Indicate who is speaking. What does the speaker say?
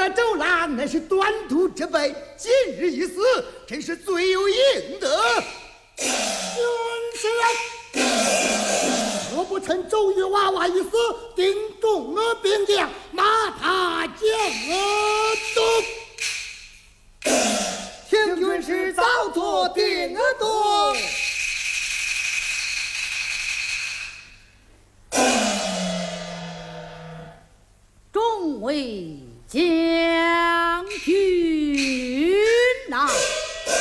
Speaker 1: 这周郎乃是端督之辈，今日一死，真是罪有应得。
Speaker 2: 军师，若不趁周瑜娃娃一死，定众兵将，马踏江东。
Speaker 1: 请军师早做定夺。
Speaker 3: 众位将。